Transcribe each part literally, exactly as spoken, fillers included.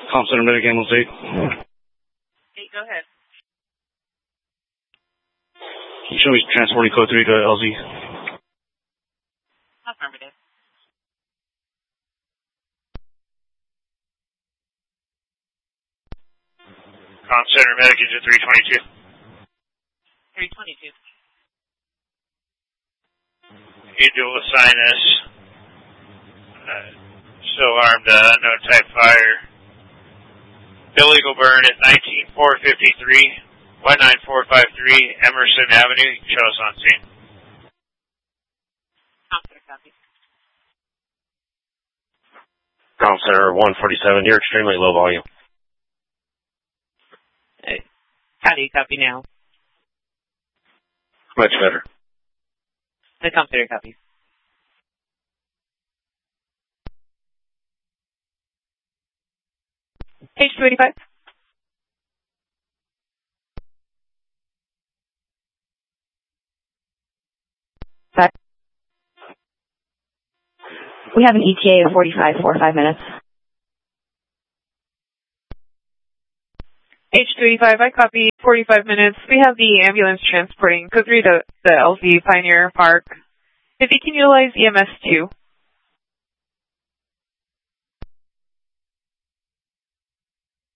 Com Center Medic Ambulance eight. eight, go ahead. Can you show me transporting code three to L Z? Affirmative. Com Center Medic Engine three twenty-two. three twenty-two. You dual assign us. Uh, still armed, uh, unknown type fire. Illegal burn at nineteen four fifty-three, one nine four five three Emerson Avenue. You can show us on scene. Com Center, copy. Com Center one forty-seven, you're extremely low volume. Hey. How do you copy now? Much better. The Com Center copy. Page two eighty-five. Five. We have an E T A of forty-five, four or five minutes. H two eighty-five, I copy forty-five minutes. We have the ambulance transporting code three to the L Z Pioneer Park. If you can utilize E M S two.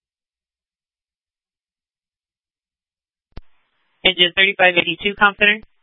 Engine thirty-five eighty-two, Com Center.